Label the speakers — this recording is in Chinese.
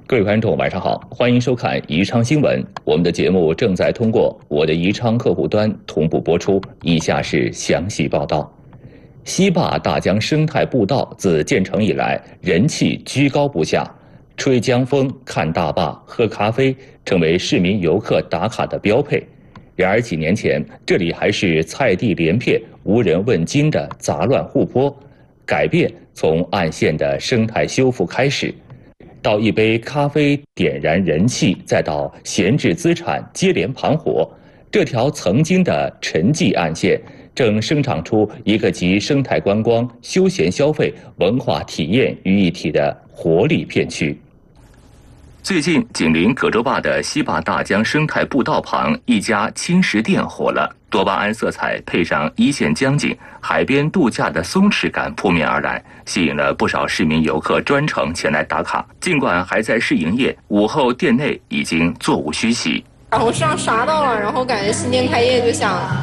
Speaker 1: 各位观众，晚上好，欢迎收看宜昌新闻。我们的节目正在通过我的宜昌客户端同步播出。以下是详细报道。西坝大江生态步道自建成以来，人气居高不下，吹江风、看大坝、喝咖啡成为市民游客打卡的标配。然而几年前，这里还是菜地连片、无人问津的杂乱湖泊。改变从岸线的生态修复开始。到一杯咖啡点燃人气，再到闲置资产接连盘活，这条曾经的沉寂岸线正生长出一个集生态观光、休闲消费、文化体验于一体的活力片区。最近，紧邻葛洲坝的西坝大江生态步道旁，一家轻食店火了。多巴胺色彩配上一线江景，海边度假的松弛感扑面而来，吸引了不少市民游客专程前来打卡。尽管还在试营业，午后店内已经座无虚席。
Speaker 2: 然后上刷到了，然后感觉新店开业就想